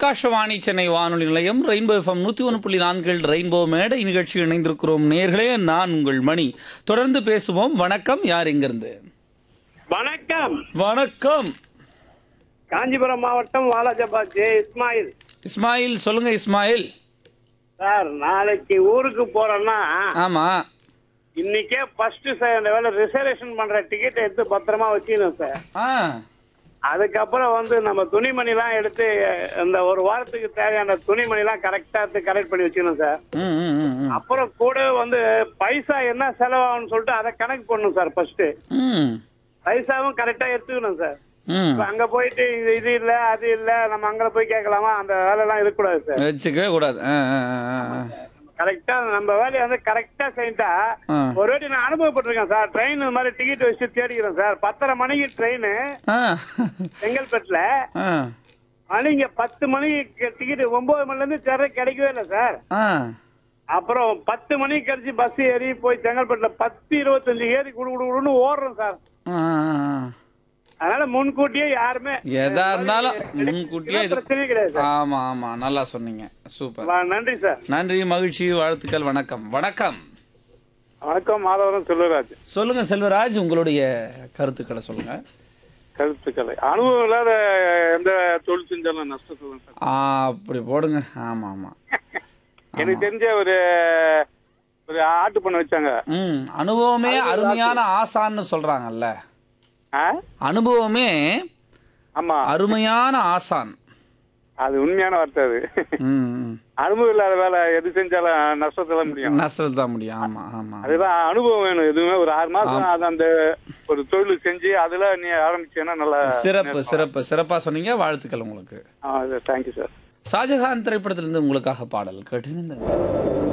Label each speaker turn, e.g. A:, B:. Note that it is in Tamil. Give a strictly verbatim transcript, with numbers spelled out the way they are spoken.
A: ஆகாஷவாணி சென்னை வானொலி நிலையம் ரெயின்போ எஃப்எம் நூற்றி ஒன்று புள்ளி நான்கில் ரெயின்போ மேடை நிகழ்ச்சி இணைந்திருக்கிறோம். நேர்களே, நான் உங்கள் மணி. தொடர்ந்து பேசுவோம். வணக்கம். யார் இங்கிருந்து?
B: வணக்கம்.
A: வணக்கம்.
B: காஞ்சிபுரம் மாவட்டம் வாலாஜாபாத் ஜே இஸ்மாயில்.
A: இஸ்மாயில், சொல்லுங்க இஸ்மாயில்.
B: சார், நாளைக்கு ஊருக்கு போறேன்னா
A: ஆமா,
B: இன்னைக்கே ஃபர்ஸ்ட் வேலை ரிசர்வேஷன் பண்ற டிக்கெட் எடுத்து பத்திரமா வச்சுக்கணும் சார்.
A: ஆ
B: அதுக்கப்புறம் வந்து நம்ம துணிமணிலாம் எடுத்து இந்த ஒரு வாரத்துக்கு தேவையான துணிமணிலாம் கரெக்டா எடுத்து கரெக்ட் பண்ணி வச்சுக்கணும் சார்.
A: ம், ம், ம், ம்.
B: அப்புறம் கூட வந்து பைசா என்ன செலவாகும்னு சொல்லிட்டு அதை கணக்கு பண்ணணும் சார். ஃபர்ஸ்ட்
A: ம்,
B: பைசாவும் கரெக்டா எடுத்துக்கணும் சார்.
A: ம்.
B: இப்ப அங்க போயிட்டு இது இது இல்ல அது இல்ல நம்ம அங்க போய் கேட்கலாமா, அந்த வேலை எல்லாம் இருக்கக்கூடாது சார்.
A: வச்சுக்கவே கூடாது. ஆ, ஆ, ஆ, ஆ.
B: கரெக்டா நம்ம வேலையை வந்து கரெக்டா செஞ்சா.
A: ஆ.
B: ஒரு வாட்டி நான் அனுபவப்பட்டிருக்கேன் சார். ட்ரெயின் இந்த மாதிரி டிக்கெட் வச்சு தேடிக்கிறேன் சார். பத்தரை மணிக்கு ட்ரெயின்
A: ஆ.
B: செங்கல்பட்டுல.
A: ஆ.
B: மணி இங்க பத்து மணிக்கு டிக்கெட் ஒன்பது மணில இருந்து தேட கிடைக்கவே இல்லை சார்.
A: ஆ.
B: அப்புறம் பத்து மணிக்கு கழிச்சு பஸ் ஏறி போய் செங்கல்பட்டுல பத்து இருபத்தஞ்சு ஏறி குடு குடு குடுன்னு ஓடுறோம் சார்.
A: ஆ, ஆ, ஆ.
B: அதனால முன்கூட்டியே யாருமே
A: எதா இருந்தாலும் முன்கூட்டியே இது-
B: பிரச்சனையே கிடையாது சார்.
A: ஆமா ஆமா, நல்லா சொன்னீங்க. சூப்பர்.
B: வா, நன்றி சார்.
A: நன்றி, மகிழ்ச்சி, வாழ்த்துக்கள். வணக்கம். வணக்கம்.
B: வணக்கம். மாதவரம் செல்வராஜ்.
A: சொல்லுங்க செல்வராஜ், உங்களுடைய கருத்துக்களை சொல்லுங்க.
B: கருத்துக்களை அனுபவம் இல்லாத எந்த தொழில் செஞ்சாலும் நஷ்டம் சொல்லுங்க சார்.
A: ஆ, அப்படி போடுங்க. ஆமா ஆமா.
B: எனக்கு தெரிஞ்ச ஒரு ஒரு ஆட்டு பண்ண வச்சாங்க.
A: ம், அனுபவமே அருமையான ஆசான்னு சொல்றாங்கல்ல.
B: ஆ?
A: அனுபவமே
B: ஆமா,
A: அருமையான ஆசான்.
B: அது உண்மையான வார்த்தை. அது
A: ம், ம்.
B: அனுபவம் இல்லாத வேலை எது செஞ்சாலும் நஷ்டத்துல முடியும்.
A: நஷ்டத்தில் தான் முடியும். ஆமா ஆமா.
B: அதுதான் அனுபவம் வேணும். எதுவுமே ஒரு ஆறு மாசம் அது அந்த ஒரு தொழில் செஞ்சு அதுல நீ ஆரம்பிச்சேன்னா நல்லா
A: சிறப்பு சிறப்பு சிறப்பா சொன்னீங்க. வாழ்த்துக்கள் உங்களுக்கு.
B: Thank you sir.
A: ஷாஜஹான் திரைப்படத்திலிருந்து உங்களுக்காக பாடல் கேட்டு